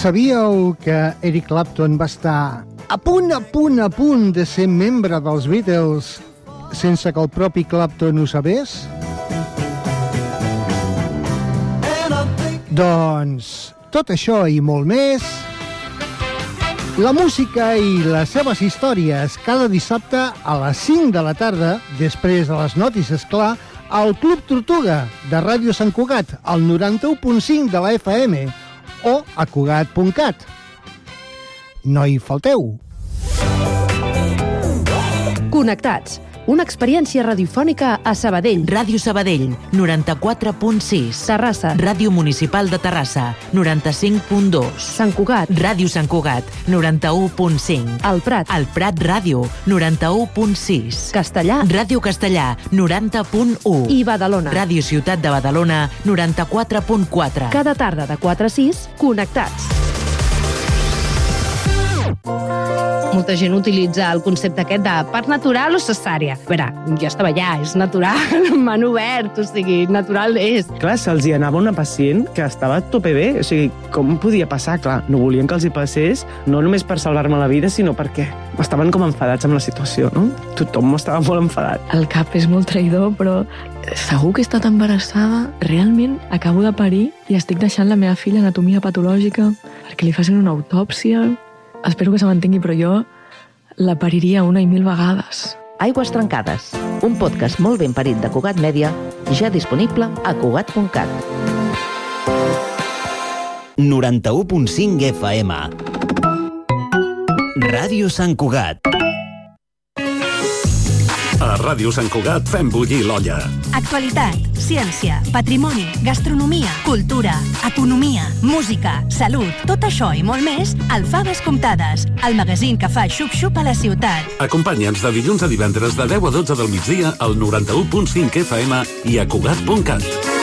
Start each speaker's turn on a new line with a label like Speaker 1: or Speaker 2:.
Speaker 1: Sabíeu que Eric Clapton va estar a punt de ser membre dels Beatles sense que el propi Clapton ho sabés? Doncs tot això i molt més, la música i les seves històries cada dissabte a les 5 de la tarda, després de les notícies, clar, al Club Tortuga de Ràdio Sant Cugat, al 91.5 de la FM o a Cugat.cat. No hi falteu.
Speaker 2: Connectats. Una experiència radiofònica a Sabadell.
Speaker 3: Ràdio Sabadell, 94.6.
Speaker 2: Terrassa.
Speaker 3: Ràdio Municipal de Terrassa, 95.2.
Speaker 2: Sant Cugat.
Speaker 3: Ràdio Sant Cugat, 91.5.
Speaker 2: El Prat.
Speaker 3: El Prat Ràdio, 91.6.
Speaker 2: Castellà.
Speaker 3: Ràdio Castellà, 90.1.
Speaker 2: I Badalona.
Speaker 3: Ràdio Ciutat de Badalona, 94.4.
Speaker 2: Cada tarda de 4 a 6, Connectats. Molta gent utilitza el concepte aquest de part natural o cesària. A veure, jo estava allà, és natural, m'han obert, o sigui, natural és.
Speaker 4: Clar, se'ls hi anava una pacient que estava a tope bé, o sigui, com podia passar? Clar, no volien que els hi passés, no només per salvar-me la vida, sinó perquè estaven com enfadats amb la situació, no? Tothom estava molt enfadat.
Speaker 5: El cap és molt traïdor, però segur que he estat embarassada. Realment acabo de parir i estic deixant la meva filla anatomia patològica perquè li facin una autòpsia. Espero que se mantengui, però jo la pariria 1 i 1000 vegades.
Speaker 6: Aigües trencades, un podcast molt ben parit de Cugat Mèdia, ja disponible a Cugat.cat.
Speaker 7: 91.5 FM. Ràdio Sant Cugat.
Speaker 8: A Ràdio Sant Cugat fem bullir l'olla.
Speaker 9: Actualitat, ciència, patrimoni, gastronomia, cultura, economia, música, salut, tot això i molt més al Faves Comptades, el magazín que fa xup-xup a la ciutat.
Speaker 8: Acompanya'ns de dilluns a divendres de 10 a 12 del migdia al 91.5 FM i a Cugat.cat.